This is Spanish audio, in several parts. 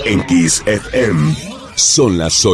En Kiss FM son las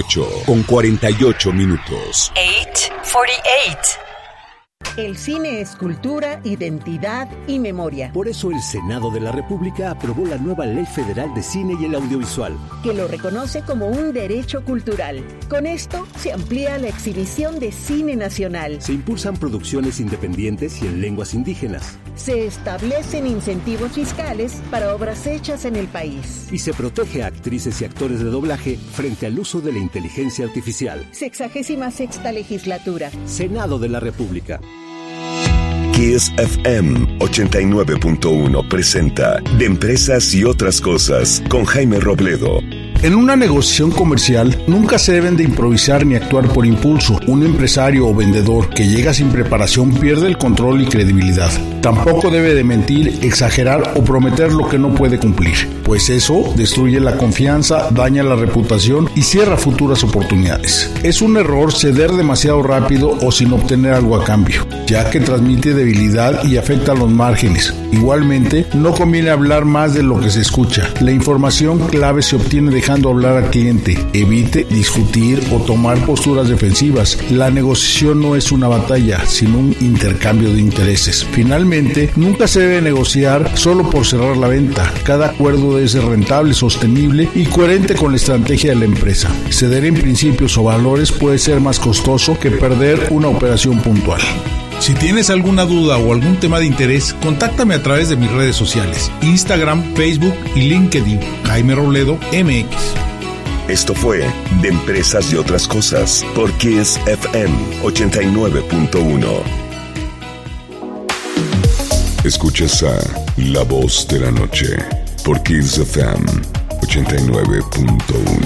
8:48. 8:48. El cine es cultura, identidad y memoria. Por eso el Senado de la República aprobó la nueva Ley Federal de Cine y el Audiovisual, que lo reconoce como un derecho cultural. Con esto se amplía la exhibición de cine nacional. Se impulsan producciones independientes y en lenguas indígenas. Se establecen incentivos fiscales para obras hechas en el país. Y se protege a actrices y actores de doblaje frente al uso de la inteligencia artificial. 66ª legislatura. Senado de la República. Kiss FM 89.1 presenta De Empresas y Otras Cosas con Jaime Robledo. En una negociación comercial nunca se deben de improvisar ni actuar por impulso. Un empresario o vendedor que llega sin preparación pierde el control y credibilidad. Tampoco debe de mentir, exagerar o prometer lo que no puede cumplir, pues eso destruye la confianza, daña la reputación y cierra futuras oportunidades. Es un error ceder demasiado rápido o sin obtener algo a cambio, ya que transmite debilidad y afecta los márgenes. Igualmente, no conviene hablar más de lo que se escucha. La información clave se obtiene dejando hablar al cliente. Evite discutir o tomar posturas defensivas. La negociación no es una batalla, sino un intercambio de intereses. Finalmente, nunca se debe negociar solo por cerrar la venta. Cada acuerdo debe ser rentable, sostenible y coherente con la estrategia de la empresa. Ceder en principios o valores puede ser más costoso que perder una operación puntual. Si tienes alguna duda o algún tema de interés, contáctame a través de mis redes sociales, Instagram, Facebook y LinkedIn, Jaime Robledo MX. Esto fue De Empresas y Otras Cosas por Kiss FM 89.1. Escuchas a La Voz de la Noche por Kiss FM 89.1.